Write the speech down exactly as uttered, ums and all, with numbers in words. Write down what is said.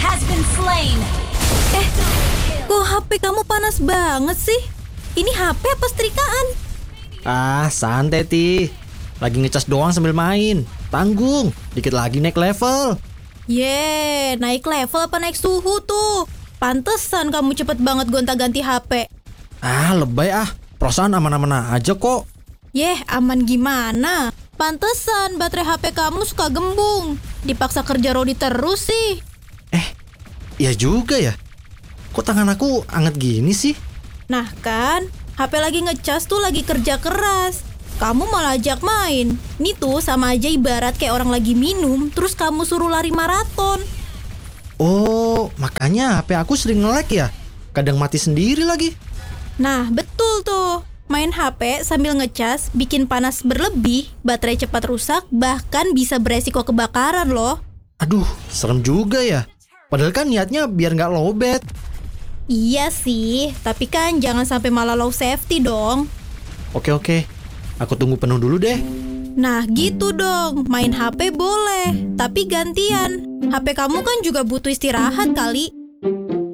has been slain. Eh, kok H P kamu panas banget sih? Ini H P apa setrikaan? Ah, santai Ti. Lagi ngecas doang sambil main. Tanggung, dikit lagi naik level. Yeay, naik level apa naik suhu tuh? Pantesan kamu cepet banget gonta-ganti H P. Ah, lebay ah. Perasaan aman-aman aja kok. Yeh, aman gimana? Pantesan baterai H P kamu suka gembung. Dipaksa kerja rodi terus sih. Eh, iya juga ya. Kok tangan aku anget gini sih? Nah kan, H P lagi ngecas tuh lagi kerja keras. Kamu malah ajak main. Ini tuh sama aja ibarat kayak orang lagi minum, terus kamu suruh lari maraton. Oh, makanya H P aku sering nge-lag ya. Kadang mati sendiri lagi. Nah, betul tuh. Main H P sambil ngecas bikin panas berlebih, baterai cepat rusak, bahkan bisa beresiko kebakaran loh. Aduh, serem juga ya. Padahal kan niatnya biar nggak lowbat. Iya sih, tapi kan jangan sampai malah low safety dong. Oke oke, aku tunggu penuh dulu deh. Nah gitu dong, main H P boleh, tapi gantian. H P kamu kan juga butuh istirahat kali.